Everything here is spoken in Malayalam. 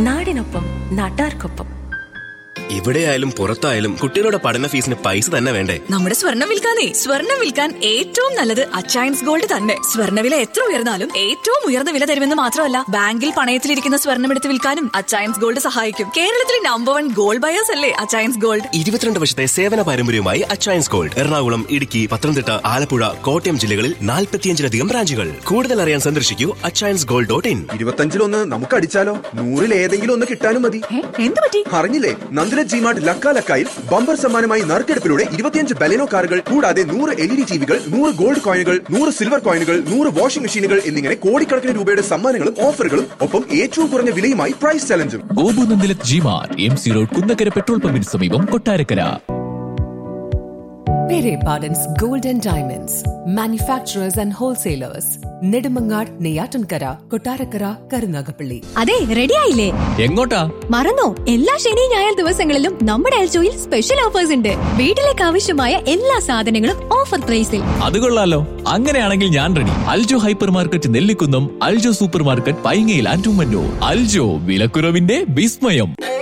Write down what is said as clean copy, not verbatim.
നാടിനൊപ്പം നാട്ടാർക്കൊപ്പം. എവിടെയായാലും പുറത്തായാലും കുട്ടികളുടെ പഠന ഫീസിന് പൈസ തന്നെ വേണ്ടേ? നമ്മുടെ സ്വർണ്ണം വിൽക്കാൻ ഏറ്റവും നല്ലത് അച്ചയൻസ് ഗോൾഡ് തന്നെ. സ്വർണ്ണവില എത്ര ഉയർന്നാലും ഏറ്റവും ഉയർന്ന വില തരുമെന്ന് മാത്രമല്ല, ബാങ്കിൽ പണയത്തിലിരിക്കുന്ന സ്വർണ്ണം എടുത്ത് വിൽക്കാനും അച്ചയൻസ് ഗോൾഡ് സഹായിക്കും. കേരളത്തിലെ നമ്പർ 1 ഗോൾഡ് ബയേഴ്സ് അല്ലേ അച്ചയൻസ് ഗോൾഡ്. 22 വർഷത്തെ സേവന പാരമ്പര്യവുമായി അച്ചയൻസ് ഗോൾഡ് എറണാകുളം, ഇടുക്കി, പത്തനംതിട്ട, ആലപ്പുഴ, കോട്ടയം ജില്ലകളിൽ 45-ലധികം ബ്രാഞ്ചുകൾ. കൂടുതൽ അറിയാൻ സന്ദർശിക്കൂ achayansgold.in. 25-ലൊന്ന് നമുക്ക് അടിച്ചാലോ? 100-ൽ ഏതെങ്കിലും ഒന്ന് കിട്ടാനും മതി. എന്ത് പറ്റി? അറിഞ്ഞില്ലേ? നന്ദിന ജിമാർട്ട് ലക്കാലക്കായിൽ ബമ്പർ സമ്മാനമായി നറുക്കെടുപ്പിലൂടെ 25 ബലെനോ കാറുകൾ, കൂടാതെ 100 LED ടിവികൾ, 100 ഗോൾഡ് കോയിനുകൾ, 100 സിൽവർ കോയിനുകൾ, 100 വാഷിംഗ് മെഷീനുകൾ എന്നിങ്ങനെ കോടിക്കണക്കിന് രൂപയുടെ സമ്മാനങ്ങളും ഓഫറുകളും, ഒപ്പം ഏറ്റവും കുറഞ്ഞ വിലയുമായി price ചലഞ്ചും. ഗോപുനന്ദില G-Mart, MC road, Kunnakkara petrol പമ്പിന് സമീപം, Kottarakkara. Pere Pardon's Gold and Diamonds, manufacturers and wholesalers. Nedumangad, Neyyattinkara, Kottarakkara, Karunagappally. അതെ, റെഡി ആയില്ലേ? എങ്ങോട്ടാ? മറന്നോ? എല്ലാ ശനി ഞായർ ദിവസങ്ങളിലും നമ്മുടെ എൽജോയിൽ സ്പെഷ്യൽ ഓഫേഴ്സ് ഉണ്ട്. വീട്ടിലേക്ക് ആവശ്യമായ എല്ലാ സാധനങ്ങളും ഓഫർ പ്രൈസിൽ. അത് കൊള്ളാലോ. അങ്ങനെയാണെങ്കിൽ ഞാൻ ready. Aljo hyper market Nellikunnam, Aljo super market പൈങ്ങയിൽ, and Ummannoor. Aljo, വിലക്കുറവിന്റെ വിസ്മയം.